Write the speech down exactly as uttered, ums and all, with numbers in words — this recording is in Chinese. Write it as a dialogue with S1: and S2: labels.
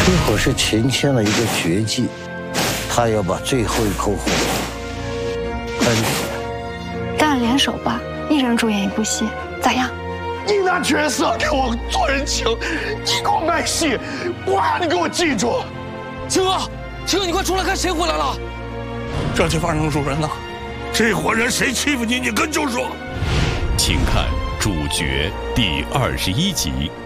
S1: 这会儿是秦欠了一个绝技，他要把最后一口火喷出来。
S2: 咱俩联手吧，一人主演一部戏，咋样？
S3: 你拿角色给我做人情，你给我卖戏，我让你给我记住。
S4: 青哥，青哥，你快出来看谁回来了！
S3: 这地方能住人了？这伙人谁欺负你，你跟就说。
S5: 请看主角第二十一集。